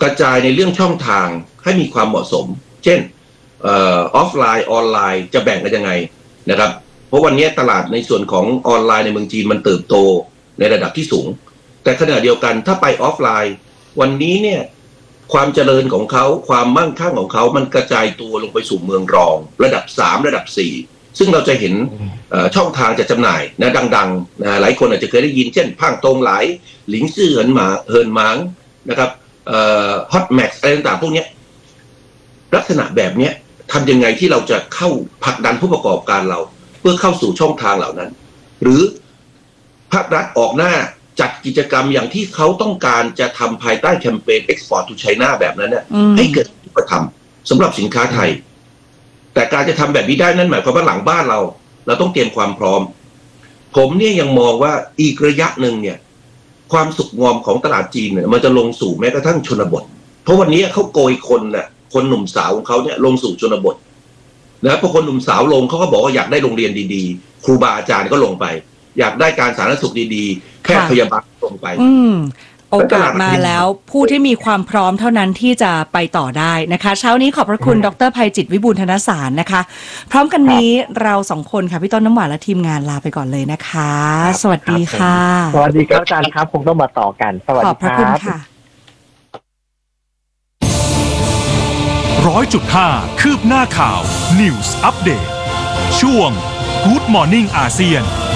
ระจายในเรื่องช่องทางให้มีความเหมาะสมเช่นออฟไลน์ออนไลน์จะแบ่งกันยังไงนะครับเพราะวันนี้ตลาดในส่วนของออนไลน์ในเมืองจีนมันเติบโตในระดับที่สูงแต่ขณะเดียวกันถ้าไปออฟไลน์วันนี้เนี่ยความเจริญของเขาความมั่งคั่งของเขามันกระจายตัวลงไปสู่เมืองรองระดับ3ระดับ4ซึ่งเราจะเห็นช่องทางจะจำหน่ายนะดังๆนะหลายคนอาจจะเคยได้ยินเช่นพังตงหลายหลิงซื่อเฮินหมางนะครับฮอตแม็กซ์อะไรต่างๆพวกนี้ลักษณะแบบนี้ทำยังไงที่เราจะเข้าผลักดันผู้ประกอบการเราเพื่อเข้าสู่ช่องทางเหล่านั้นหรือภาครัฐออกหน้าจัดกิจกรรมอย่างที่เขาต้องการจะทำภายใต้แคมเปญ Export to China แบบนั้นเนี่ยให้เกิดรูปธรรมสำหรับสินค้าไทยแต่การจะทำแบบนี้ได้นั่นหมายความว่าหลังบ้านเราต้องเตรียมความพร้อมผมเนี่ยยังมองว่าอีกระยะหนึ่งเนี่ยความสุขงอมของตลาดจีนเนี่ยมันจะลงสู่แม้กระทั่งชนบทเพราะวันนี้เขาโกยคนน่ะคนหนุ่มสาวของเขาเนี่ยลงสู่ชนบทนะพอคนหนุ่มสาวลงเขาก็บอกว่าอยากได้โรงเรียนดีๆครูบาอาจารย์ก็ลงไปอยากได้การสาธารณสุขดีๆแพทย์พยาบาลลงไปโอกาสมาแล้วผู้ที่มีความพร้อมเท่านั้นที่จะไปต่อได้นะคะเช้านี้ขอบพระคุณดร.ไพจิตรวิบูลย์ธนสารนะคะพร้อมกันนี้เรา2คนค่ะพี่ต้นน้ำหวานและทีมงานลาไปก่อนเลยนะคะสวัสดีค่ะสวัสดีครับอาจารย์ครับคงต้องมาต่อกันสวัสดีครับขอบพระคุณค่ะ 100.5 คืบหน้าข่าว News Update ช่วง Good Morning อาเซียน